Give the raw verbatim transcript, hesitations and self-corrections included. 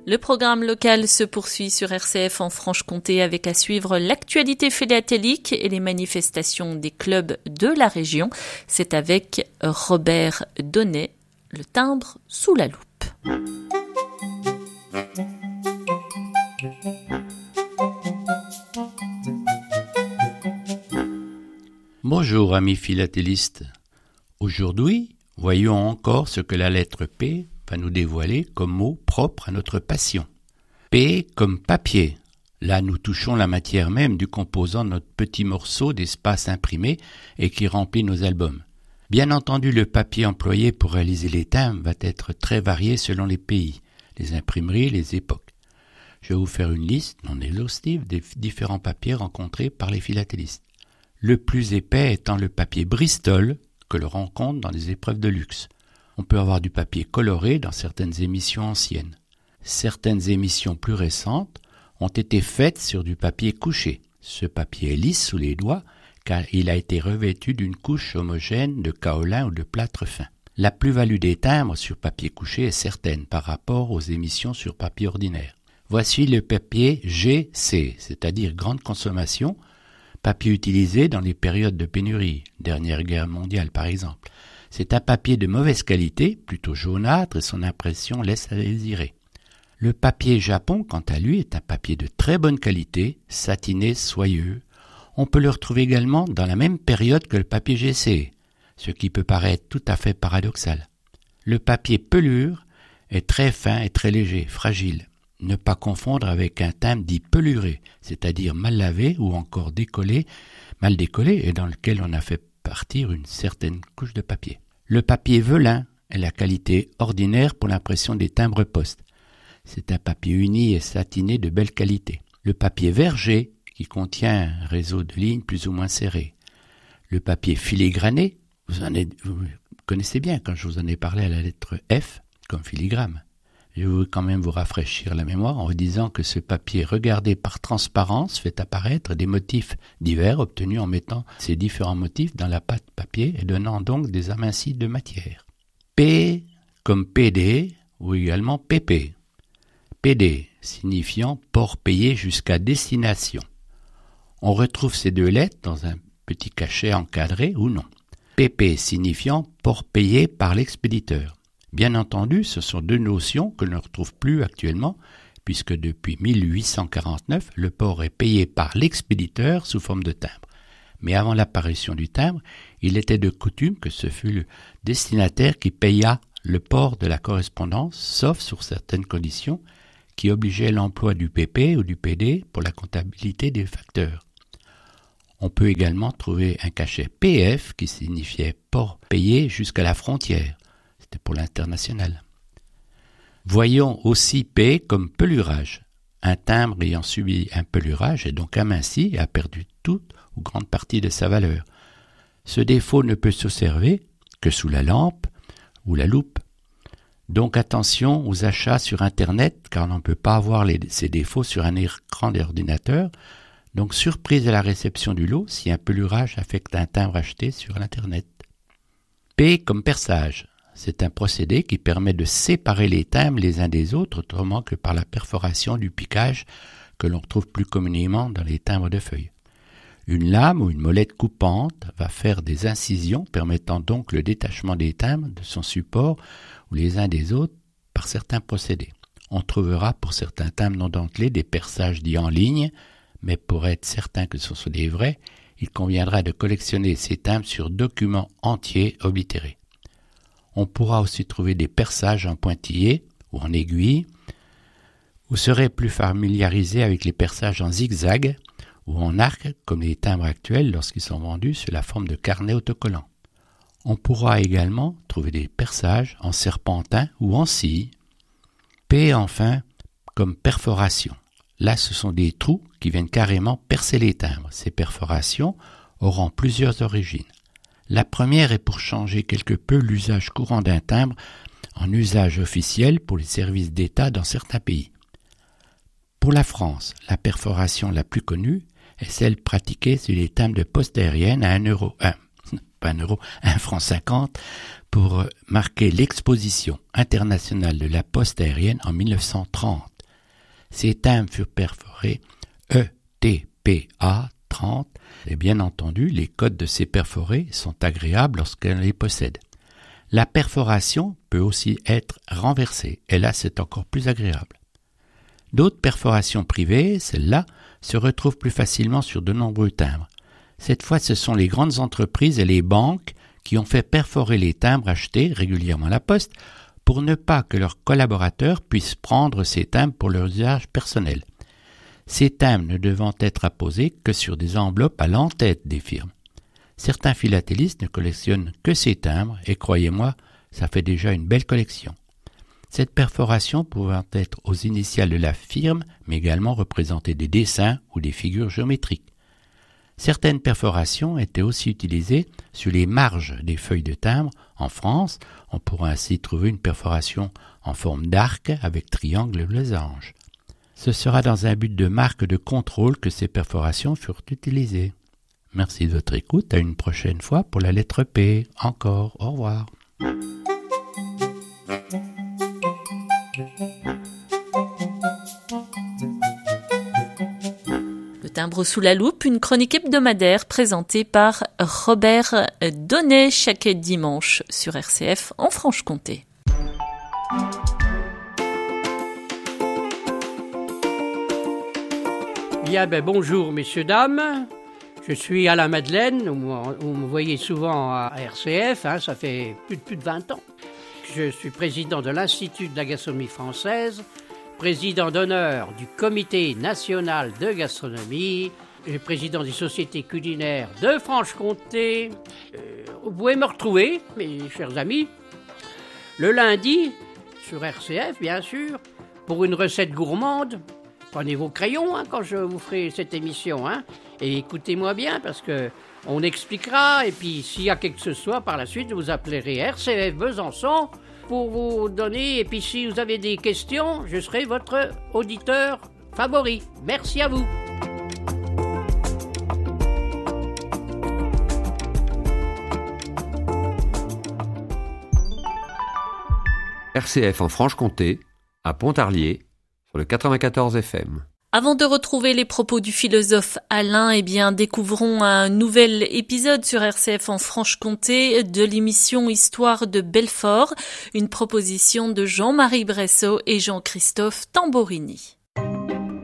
Le programme local se poursuit sur R C F en Franche-Comté avec à suivre l'actualité philatélique et les manifestations des clubs de la région. C'est avec Robert Donnet, le timbre sous la loupe. Bonjour amis philatélistes. Aujourd'hui, voyons encore ce que la lettre P va nous dévoiler comme mot propre à notre passion. P comme papier. Là, nous touchons la matière même du composant de notre petit morceau d'espace imprimé et qui remplit nos albums. Bien entendu, le papier employé pour réaliser les timbres va être très varié selon les pays, les imprimeries, les époques. Je vais vous faire une liste non exhaustive des différents papiers rencontrés par les philatélistes. Le plus épais étant le papier Bristol, que l'on rencontre dans les épreuves de luxe. On peut avoir du papier coloré dans certaines émissions anciennes. Certaines émissions plus récentes ont été faites sur du papier couché. Ce papier est lisse sous les doigts car il a été revêtu d'une couche homogène de kaolin ou de plâtre fin. La plus-value des timbres sur papier couché est certaine par rapport aux émissions sur papier ordinaire. Voici le papier G C, c'est-à-dire grande consommation, papier utilisé dans les périodes de pénurie, dernière guerre mondiale par exemple. C'est un papier de mauvaise qualité, plutôt jaunâtre et son impression laisse à désirer. Le papier Japon, quant à lui, est un papier de très bonne qualité, satiné, soyeux. On peut le retrouver également dans la même période que le papier G C, ce qui peut paraître tout à fait paradoxal. Le papier pelure est très fin et très léger, fragile. Ne pas confondre avec un timbre dit peluré, c'est-à-dire mal lavé ou encore décollé, mal décollé et dans lequel on a fait partir une certaine couche de papier. Le papier velin est la qualité ordinaire pour l'impression des timbres postes. C'est un papier uni et satiné de belle qualité. Le papier verger, qui contient un réseau de lignes plus ou moins serrées. Le papier filigrané, vous, en êtes, vous connaissez bien quand je vous en ai parlé à la lettre F, comme filigrane. Je veux quand même vous rafraîchir la mémoire en vous disant que ce papier regardé par transparence fait apparaître des motifs divers obtenus en mettant ces différents motifs dans la pâte papier et donnant donc des amincis de matière. P comme P D ou également P P. P D signifiant port payé jusqu'à destination. On retrouve ces deux lettres dans un petit cachet encadré ou non. P P signifiant port payé par l'expéditeur. Bien entendu, ce sont deux notions que l'on ne retrouve plus actuellement, puisque depuis mille huit cent quarante-neuf, le port est payé par l'expéditeur sous forme de timbre. Mais avant l'apparition du timbre, il était de coutume que ce fût le destinataire qui paya le port de la correspondance, sauf sur certaines conditions, qui obligeaient l'emploi du P P ou du P D pour la comptabilité des facteurs. On peut également trouver un cachet P F qui signifiait port payé jusqu'à la frontière. C'était pour l'international. Voyons aussi P comme pelurage. Un timbre ayant subi un pelurage est donc aminci et a perdu toute ou grande partie de sa valeur. Ce défaut ne peut s'observer que sous la lampe ou la loupe. Donc attention aux achats sur Internet car on ne peut pas avoir les, ces défauts sur un écran d'ordinateur. Donc surprise à la réception du lot si un pelurage affecte un timbre acheté sur l'Internet. P comme perçage. C'est un procédé qui permet de séparer les timbres les uns des autres autrement que par la perforation du piquage que l'on retrouve plus communément dans les timbres de feuilles. Une lame ou une molette coupante va faire des incisions permettant donc le détachement des timbres de son support ou les uns des autres par certains procédés. On trouvera pour certains timbres non dentelés des perçages dits en ligne, mais pour être certain que ce soit des vrais, il conviendra de collectionner ces timbres sur documents entiers oblitérés. On pourra aussi trouver des perçages en pointillés ou en aiguille. Vous serez plus familiarisé avec les perçages en zigzag ou en arc, comme les timbres actuels lorsqu'ils sont vendus sous la forme de carnets autocollants. On pourra également trouver des perçages en serpentin ou en scie. P enfin comme perforation. Là, ce sont des trous qui viennent carrément percer les timbres. Ces perforations auront plusieurs origines. La première est pour changer quelque peu l'usage courant d'un timbre en usage officiel pour les services d'État dans certains pays. Pour la France, la perforation la plus connue est celle pratiquée sur les timbres de poste aérienne à un euro, un, pas un euro, un franc cinquante pour marquer l'exposition internationale de la poste aérienne en mille neuf cent trente. Ces timbres furent perforés E T P A trente et bien entendu, les codes de ces perforés sont agréables lorsqu'on les possède. La perforation peut aussi être renversée et là c'est encore plus agréable. D'autres perforations privées, celles-là, se retrouvent plus facilement sur de nombreux timbres. Cette fois, ce sont les grandes entreprises et les banques qui ont fait perforer les timbres achetés régulièrement à la poste pour ne pas que leurs collaborateurs puissent prendre ces timbres pour leur usage personnel. Ces timbres ne devant être apposés que sur des enveloppes à l'entête des firmes. Certains philatélistes ne collectionnent que ces timbres et croyez-moi, ça fait déjà une belle collection. Cette perforation pouvant être aux initiales de la firme, mais également représenter des dessins ou des figures géométriques. Certaines perforations étaient aussi utilisées sur les marges des feuilles de timbre. En France, on pourra ainsi trouver une perforation en forme d'arc avec triangle et losange. Ce sera dans un but de marque de contrôle que ces perforations furent utilisées. Merci de votre écoute, à une prochaine fois pour la lettre P. Encore, au revoir. Timbre sous la loupe, une chronique hebdomadaire présentée par Robert Donnet chaque dimanche sur R C F en Franche-Comté. Bien, ben, bonjour messieurs, dames. Je suis Alain Madeleine, vous me voyez souvent à R C F, hein, ça fait plus de, plus de vingt ans. Je suis président de l'Institut de la gastronomie française, président d'honneur du Comité national de gastronomie, et président des sociétés culinaires de Franche-Comté. Euh, vous pouvez me retrouver, mes chers amis, le lundi, sur R C F, bien sûr, pour une recette gourmande. Prenez vos crayons hein, quand je vous ferai cette émission, hein, et écoutez-moi bien, parce que on expliquera, et puis s'il y a quelque chose soit par la suite, vous appellerez R C F Besançon pour vous donner, et puis si vous avez des questions, je serai votre auditeur favori. Merci à vous. R C F en Franche-Comté, à Pontarlier, sur le quatre-vingt-quatorze F M. Avant de retrouver les propos du philosophe Alain, eh bien, découvrons un nouvel épisode sur R C F en Franche-Comté de l'émission Histoire de Belfort, une proposition de Jean-Marie Bressot et Jean-Christophe Tamborini.